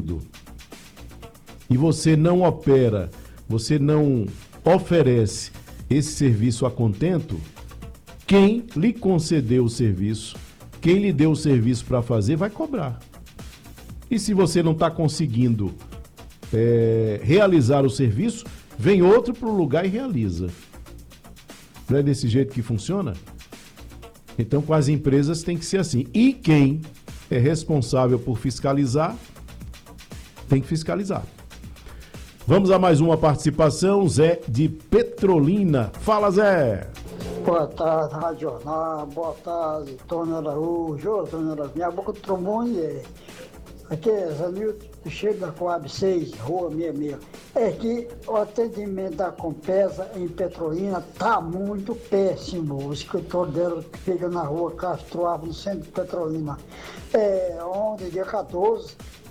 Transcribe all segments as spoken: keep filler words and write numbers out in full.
período e você não opera, você não oferece esse serviço a contento, quem lhe concedeu o serviço, quem lhe deu o serviço para fazer, vai cobrar. E se você não está conseguindo é, realizar o serviço, vem outro para o lugar e realiza. Não é desse jeito que funciona? Então, com as empresas tem que ser assim. E quem é responsável por fiscalizar, tem que fiscalizar. Vamos a mais uma participação. Zé de Petrolina. Fala, Zé. Boa tarde, Rádio Jornal. Boa tarde, Tony Araújo. Ô, Tony Araújo, minha boca do trombone é... Aqui é Zanilton, cheio da Coab seis, Rua sessenta e seis. É que o atendimento da Compesa em Petrolina tá muito péssimo. O escritório dela fica na Rua Castro Alves, no centro de Petrolina. É, ontem, dia quatorze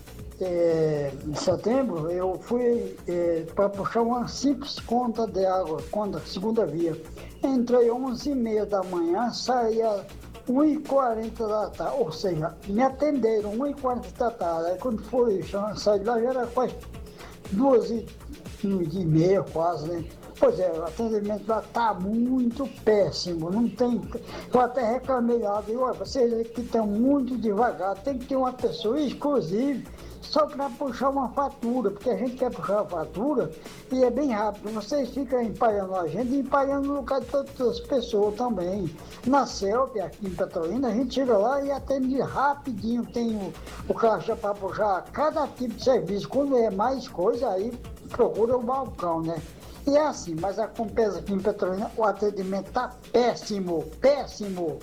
é, de setembro, eu fui é, para puxar uma simples conta de água, conta, segunda via. Entrei onze e meia da manhã, saía uma e quarenta da tarde, ou seja, me atenderam uma e quarenta da tarde. Aí quando foi sair de lá já era quase duas e meia quase, né? Pois é, o atendimento lá tá muito péssimo, não tem... Eu até reclamei lá, digo, olha, vocês aqui estão muito devagar, tem que ter uma pessoa exclusiva só para puxar uma fatura, porque a gente quer puxar a fatura e é bem rápido. Vocês ficam empalhando a gente e empalhando no lugar de todas as pessoas também. Na CELP, aqui em Petrolina, a gente chega lá e atende rapidinho. Tem o, o caixa para puxar cada tipo de serviço. Quando é mais coisa, aí procura o balcão, né? E é assim, mas a Compesa aqui em Petrolina, o atendimento tá péssimo, péssimo.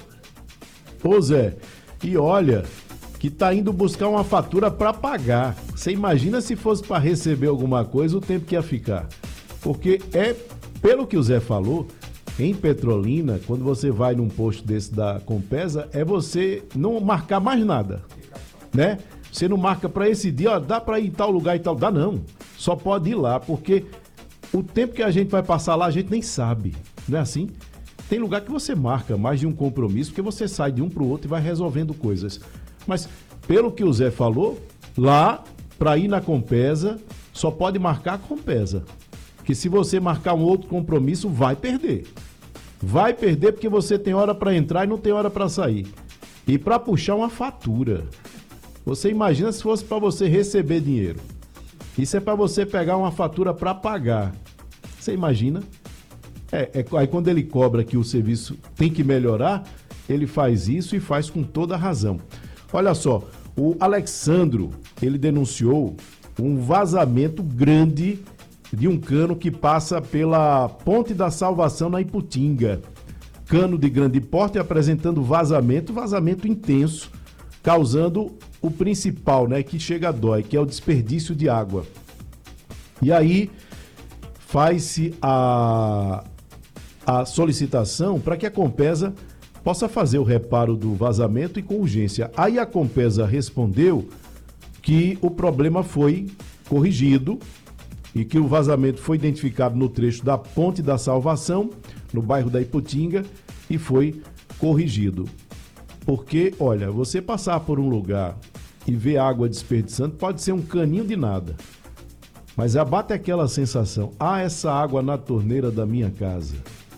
Ô Zé, e olha... que está indo buscar uma fatura para pagar. Você imagina se fosse para receber alguma coisa, o tempo que ia ficar. Porque é, pelo que o Zé falou, em Petrolina, quando você vai num posto desse da Compesa, é você não marcar mais nada, né? Você não marca para esse dia, ó, dá para ir em tal lugar e tal. Dá não, só pode ir lá, porque o tempo que a gente vai passar lá, a gente nem sabe, não é assim? Tem lugar que você marca mais de um compromisso, porque você sai de um para o outro e vai resolvendo coisas. Mas, pelo que o Zé falou, lá, para ir na Compesa, só pode marcar a Compesa. Porque se você marcar um outro compromisso, vai perder. Vai perder porque você tem hora para entrar e não tem hora para sair. E para puxar uma fatura. Você imagina se fosse para você receber dinheiro. Isso é para você pegar uma fatura para pagar. Você imagina? É, é, aí quando ele cobra que o serviço tem que melhorar, ele faz isso e faz com toda a razão. Olha só, o Alexandro, ele denunciou um vazamento grande de um cano que passa pela Ponte da Salvação na Iputinga. Cano de grande porte apresentando vazamento, vazamento intenso, causando o principal, né, que chega a dói, que é o desperdício de água. E aí faz-se a, a solicitação para que a Compesa possa fazer o reparo do vazamento e com urgência. Aí a Compesa respondeu que o problema foi corrigido e que o vazamento foi identificado no trecho da Ponte da Salvação, no bairro da Iputinga, e foi corrigido. Porque, olha, você passar por um lugar e ver água desperdiçando pode ser um caninho de nada. Mas abate aquela sensação, ah, essa água na torneira da minha casa.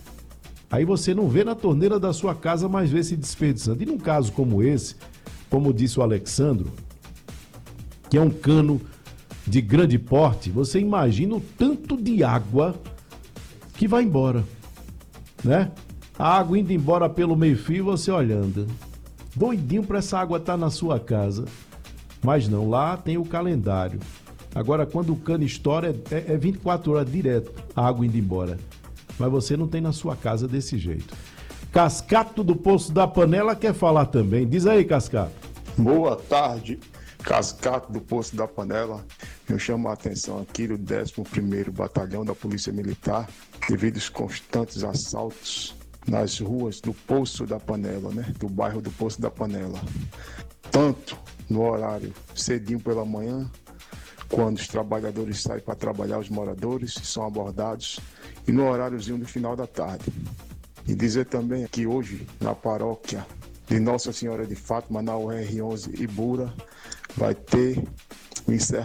Aí você não vê na torneira da sua casa, mas vê se desperdiçando. E num caso como esse, como disse o Alexandro, que é um cano de grande porte, você imagina o tanto de água que vai embora, né? A água indo embora pelo meio-fio, você olhando. Doidinho para essa água estar na sua casa. Mas não, lá tem o calendário. Agora, quando o cano estoura, é, é vinte e quatro horas direto a água indo embora. Mas você não tem na sua casa desse jeito. Cascato do Poço da Panela quer falar também. Diz aí, Cascato. Boa tarde, Cascato do Poço da Panela. Eu chamo a atenção aqui do décimo primeiro Batalhão da Polícia Militar devido aos constantes assaltos nas ruas do Poço da Panela, né? Do bairro do Poço da Panela. Tanto no horário cedinho pela manhã, quando os trabalhadores saem para trabalhar, os moradores são abordados, e no horáriozinho do final da tarde. E dizer também que hoje, na paróquia de Nossa Senhora de Fátima, na U R onze Ibura, vai ter o encerramento